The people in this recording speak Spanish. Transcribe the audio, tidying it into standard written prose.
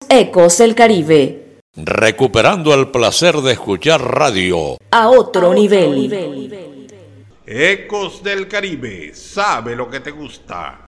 Ecos del Caribe. Recuperando el placer de escuchar radio A otro nivel. Ecos del Caribe, sabe lo que te gusta.